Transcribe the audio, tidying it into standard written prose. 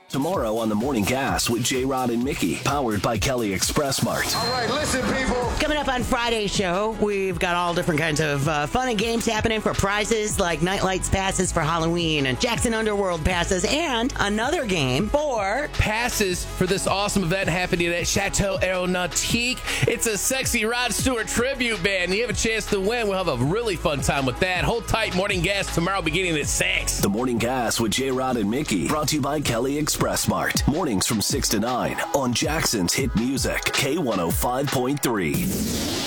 Tomorrow on The Morning Gas with J-Rod and Mickey, powered by Kelly Express Mart. All right, listen, people. Coming up on Friday's show, we've got all different kinds of fun and games happening for prizes like Nightlights passes for Halloween and Jackson Underworld passes, and another game for passes for this awesome event happening at Chateau Aeronautique. It's a sexy Rod Stewart tribute band. You have a chance to win. We'll have a really fun time with that. Hold tight. Morning Gas tomorrow beginning at 6. The Morning Gas with J-Rod and Mickey, brought to you by Kelly Express Mart. Mornings from 6 to 9 on Jackson's Hit Music, K105.3.